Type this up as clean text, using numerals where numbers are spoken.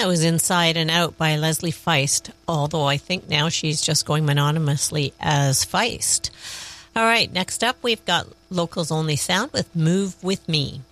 That was Inside and Out by Leslie Feist, although I think now she's just going mononymously as Feist. All right, next up we've got Locals Only Sound with Move With Me.